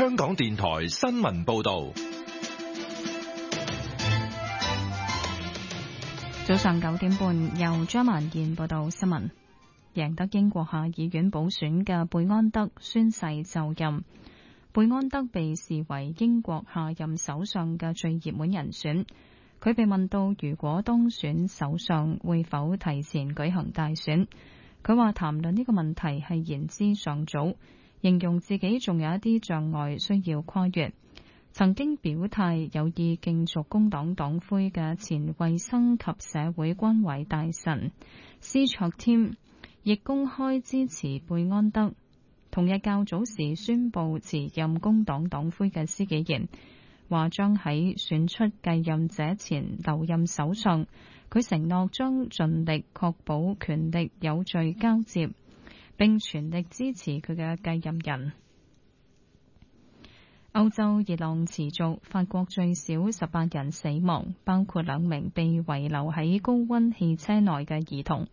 香港電台新聞報道。 早上9點半，由張曼燕報道新聞。贏得英國下議院補選嘅貝安德宣誓就任。貝安德被視為英國下任首相嘅最熱門人選。佢被問到如果當選首相會否提前舉行大選，佢話談論呢個問題係言之尚早，形容自己仲有一啲障礙需要跨越。曾經表態有意競逐工黨黨魁嘅前衛生及社會關懷大臣斯卓添亦公開支持貝安德。同日較早時宣布辭任工黨黨魁嘅施紀賢話將喺選出繼任者前留任首相，佢承諾將盡力確保權力有序交接，並全力支持佢嘅繼任人。歐洲熱浪持續，法國最少18人死亡，包括2名被遺留喺高溫汽車內嘅兒童。